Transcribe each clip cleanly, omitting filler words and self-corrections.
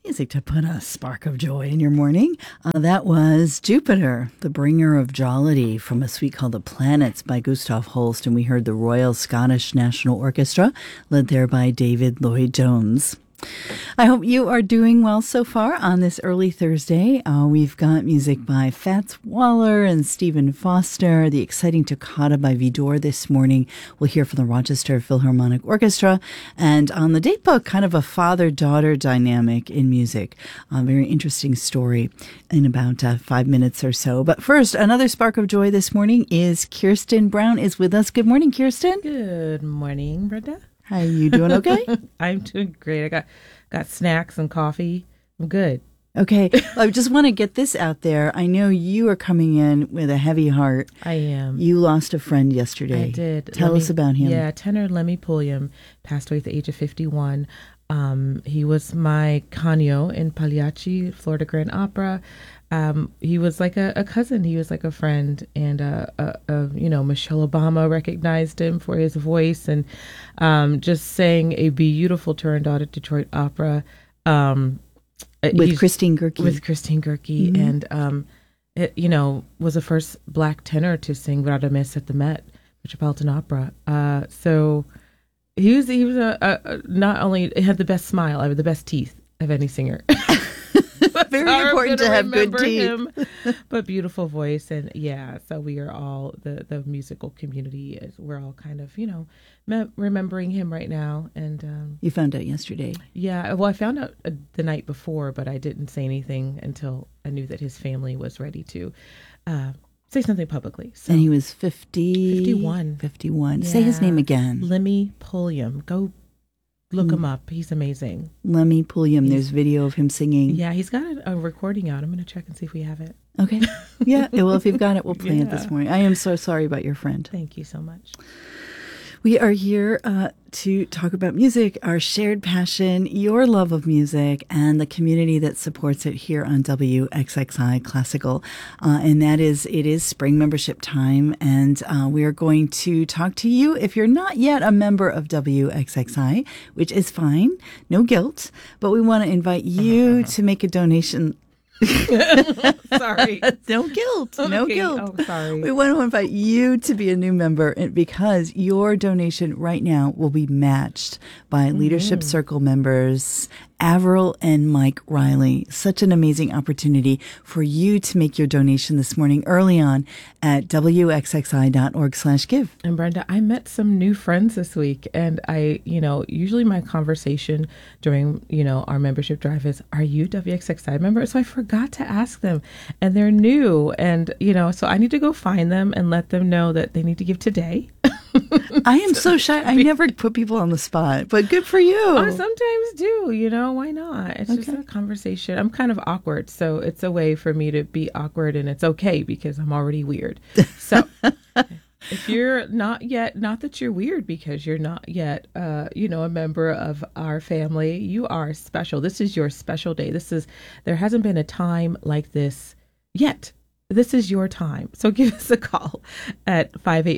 Music to put a spark of joy in your morning. That was Jupiter, the bringer of jollity, from a suite called The Planets by Gustav Holst, and we heard the Royal Scottish National Orchestra, led there by David Lloyd-Jones. I hope you are doing well so far on this early Thursday. We've got music by Fats Waller and Stephen Foster, the exciting Toccata by Vidor this morning. We'll hear from the Rochester Philharmonic Orchestra. And on the date book, kind of a father-daughter dynamic in music. A very interesting story in about 5 minutes or so. But first, another spark of joy this morning is Kirsten Brown is with us. Good morning, Kirsten. Good morning, Brenda. How are you doing? Okay? I'm doing great. I got snacks and coffee. I'm good. Okay. I just want to get this out there. I know you are coming in with a heavy heart. I am. You lost a friend yesterday. I did. Tell us about him. Yeah, tenor Lemmy Pulliam passed away at the age of 51. He was my Canio in Pagliacci, Florida Grand Opera. He was like a cousin. He was like a friend, and Michelle Obama recognized him for his voice, and just sang a beautiful Turandot at Detroit Opera with Christine Goerke. With Christine Goerke, and was the first black tenor to sing Vada Messa at the Met Metropolitan Opera. So he was a not only had the best smile, I had the best teeth of any singer. Very important to have good teeth. But beautiful voice. And yeah, so we are all, the musical community, we're all kind of, remembering him right now. And you found out yesterday. Yeah, well, I found out the night before, but I didn't say anything until I knew that his family was ready to say something publicly. So. And he was 51. 51. Yeah. Say his name again. Lemmy Pulliam. Go look him up. He's amazing. Lemmy Pulliam. There's video of him singing. Yeah, he's got a recording out. I'm going to check and see if we have it. Okay. Yeah. Well, if you've got it, we'll play it this morning. I am so sorry about your friend. Thank you so much. We are here to talk about music, our shared passion, your love of music, and the community that supports it here on WXXI Classical. And it is spring membership time, and we are going to talk to you if you're not yet a member of WXXI, which is fine, no guilt, but we want to invite you to make a donation. Sorry. No guilt. No guilt. Oh, sorry. We want to invite you to be a new member because your donation right now will be matched by Leadership Circle members Avril and Mike Riley. Such an amazing opportunity for you to make your donation this morning early on at wxxi.org/give. And Brenda, I met some new friends this week, and I, usually my conversation during, our membership drive is, are you WXXI member? So I forgot to ask them, and they're new, and, so I need to go find them and let them know that they need to give today. I am so shy. I never put people on the spot, but good for you. I sometimes do, why not? It's just a conversation. I'm kind of awkward, so it's a way for me to be awkward, and it's okay because I'm already weird. So if you're not yet, not that you're weird because you're not yet, a member of our family, you are special. This is your special day. There hasn't been a time like this yet. This is your time. So give us a call at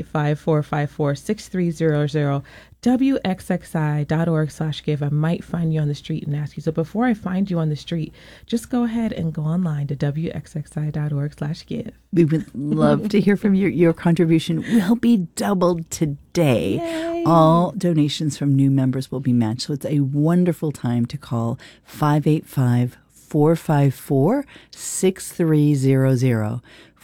585-454-6300, wxxi.org/give. I might find you on the street and ask you. So before I find you on the street, just go ahead and go online to wxxi.org/give. We would love to hear from you. Your contribution will be doubled today. Yay. All donations from new members will be matched. So it's a wonderful time to call 585-454-6300.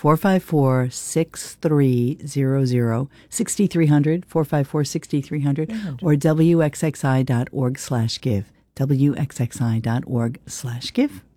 454-6300, 6300, 454-6300, or wxxi.org/give, wxxi.org/give.